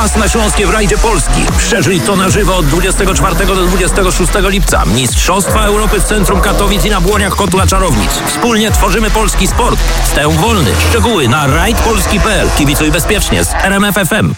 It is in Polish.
Czas na Śląskie w rajdzie Polski. Przeżyj to na żywo od 24 do 26 lipca. Mistrzostwa Europy w centrum Katowic i na Błoniach Kotła Czarownic. Wspólnie tworzymy polski sport. Wstęp wolny. Szczegóły na rajdpolski.pl. Kibicuj bezpiecznie z RMF FM.